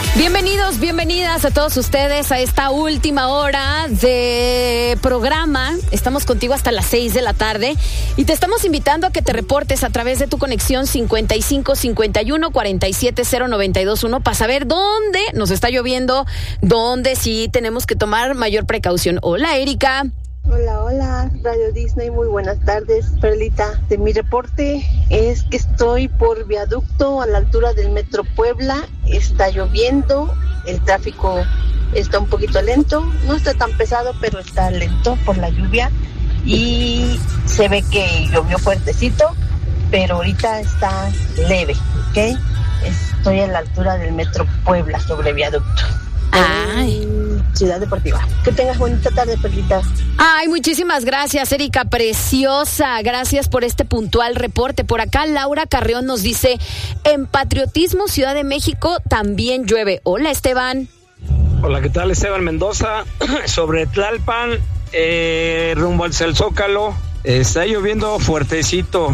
Bienvenidos, bienvenidas a todos ustedes a esta última hora de programa. Estamos contigo hasta las 6 de la tarde y te estamos invitando a que te reportes a través de tu conexión 55 51 47 0921 para saber dónde nos está lloviendo, dónde sí tenemos que tomar mayor precaución. Hola, Erika. Hola, Radio Disney, muy buenas tardes, Perlita. De mi reporte es que estoy por Viaducto a la altura del Metro Puebla, está lloviendo, el tráfico está un poquito lento, no está tan pesado, pero está lento por la lluvia y se ve que llovió fuertecito, pero ahorita está leve, ¿ok? Estoy a la altura del Metro Puebla sobre Viaducto. Ay. Ciudad Deportiva. Que tengas bonita tarde, Perlita. Ay, muchísimas gracias, Erika, preciosa. Gracias por este puntual reporte. Por acá Laura Carrión nos dice, en Patriotismo, Ciudad de México, también llueve. Hola, Esteban. Hola, ¿qué tal? Esteban Mendoza. Sobre Tlalpan, rumbo al Zócalo. Está lloviendo fuertecito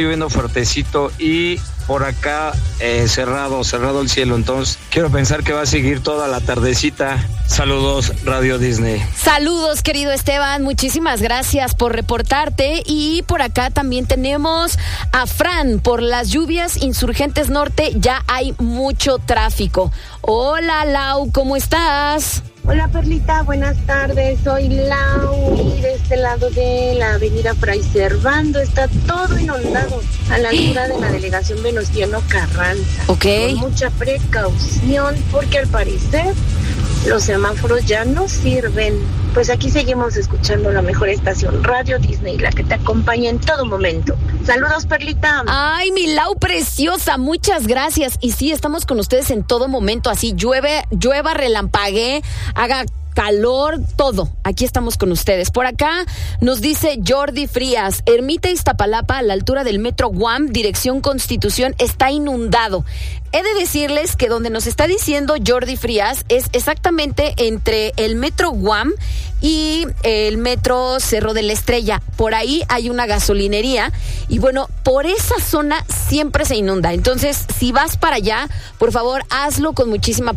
y por acá cerrado el cielo, entonces quiero pensar que va a seguir toda la tardecita. Saludos, Radio Disney. Saludos, querido Esteban, muchísimas gracias por reportarte. Y por acá también tenemos a Fran. Por las lluvias, Insurgentes Norte, ya hay mucho tráfico. Hola, Lau, ¿cómo estás? Hola, Perlita, buenas tardes, soy Lau y de este lado de la avenida Fray Servando está todo inundado a la altura de la delegación Venustiano Carranza. Ok. Con mucha precaución porque al parecer los semáforos ya no sirven. Pues aquí seguimos escuchando la mejor estación, Radio Disney, la que te acompaña en todo momento. Saludos, Perlita. Ay, mi Lau preciosa, muchas gracias. Y sí, estamos con ustedes en todo momento, así llueva, relampaguee, haga calor, todo. Aquí estamos con ustedes. Por acá nos dice Jordi Frías, Ermita Iztapalapa, a la altura del Metro Guam, dirección Constitución, está inundado. He de decirles que donde nos está diciendo Jordi Frías es exactamente entre el Metro Guam y el Metro Cerro de la Estrella. Por ahí hay una gasolinería y bueno, por esa zona siempre se inunda. Entonces, si vas para allá, por favor, hazlo con muchísima